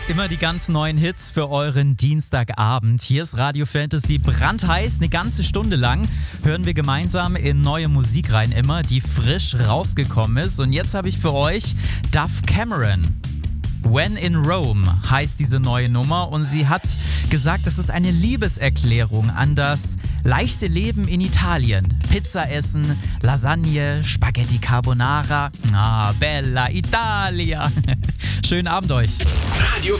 Immer die ganz neuen Hits für euren Dienstagabend. Hier ist Radio Fantasy brandheiß. Eine ganze Stunde lang hören wir gemeinsam in neue Musik rein immer, die frisch rausgekommen ist. Und jetzt habe ich für euch Dove Cameron. When in Rome heißt diese neue Nummer und sie hat gesagt, das ist eine Liebeserklärung an das leichte Leben in Italien. Pizza essen, Lasagne, Spaghetti Carbonara. Ah, bella Italia. Schönen Abend euch. Radio